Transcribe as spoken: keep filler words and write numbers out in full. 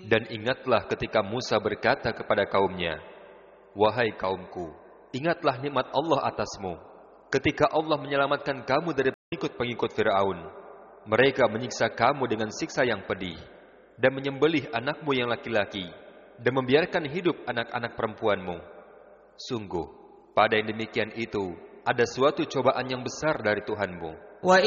Dan ingatlah ketika Musa berkata kepada kaumnya, "Wahai kaumku, ingatlah nikmat Allah atasmu, ketika Allah menyelamatkan kamu dari pengikut-pengikut Fir'aun. Mereka menyiksa kamu dengan siksa yang pedih, dan menyembelih anakmu yang laki-laki, dan membiarkan hidup anak-anak perempuanmu. Sungguh, pada yang demikian itu, ada suatu cobaan yang besar dari Tuhanmu." وَإِذْ